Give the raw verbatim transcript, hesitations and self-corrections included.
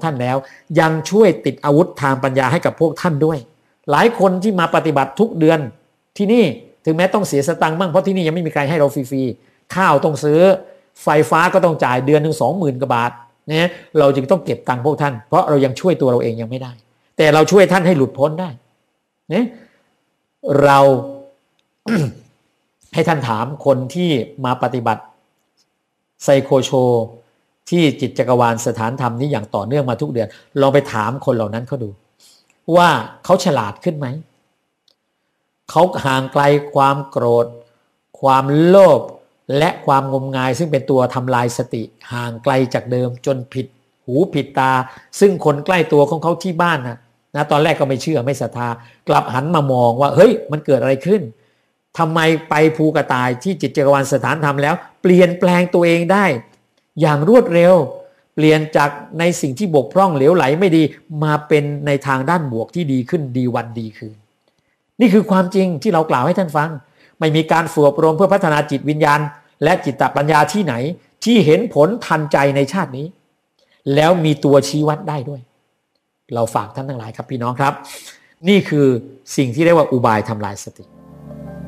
ท่านแล้วยังช่วยติดอาวุธทางปัญญาให้กับพวกท่านด้วยหลายคนที่มาปฏิบัติทุกเดือนที่นี่ถึงแม้ต้องเสียสตังค์บ้างเพราะที่นี่ยังไม่มีใครให้เราฟรีๆข้าวต้องซื้อไฟฟ้าก็ต้องจ่ายเดือนหนึ่งสองหมื่นกว่าบาทเนี่ยเราจึงต้องเก็บตังค์พวกท่านเพราะเรายังช่วยตัวเราเองยังไม่ได้แต่เราช่วยท่านให้หลุดพ้นได้เนี่ยเรา ให้ท่านถามคนที่มาปฏิบัติไซโคโชที่จิตจักรวาลสถานธรรมนี้อย่างต่อเนื่องมาทุกเดือนลองไปถามคนเหล่านั้นเขาดูว่าเขาฉลาดขึ้นไหมเขาห่างไกลความโกรธความโลภและความงมงายซึ่งเป็นตัวทำลายสติห่างไกลจากเดิมจนผิดหูผิดตาซึ่งคนใกล้ตัวของเขาที่บ้านนะนะตอนแรกก็ไม่เชื่อไม่ศรัทธากลับหันมามองว่าเฮ้ยมันเกิดอะไรขึ้นทำไมไปภูกระต่ายที่จิตจักรวาลสถานธรรมแล้วเปลี่ยนแปลงตัวเองได้อย่างรวดเร็วเปลี่ยนจากในสิ่งที่บกพร่องเหลวไหลไม่ดีมาเป็นในทางด้านบวกที่ดีขึ้นดีวันดีคืนนี่คือความจริงที่เรากล่าวให้ท่านฟังไม่มีการฝึกอบรมเพื่อพัฒนาจิตวิญญาณและจิตปัญญาที่ไหนที่เห็นผลทันใจในชาตินี้แล้วมีตัวชี้วัดได้ด้วยเราฝากท่านทั้งหลายครับพี่น้องครับนี่คือสิ่งที่เรียกว่าอุบายทำลายสติ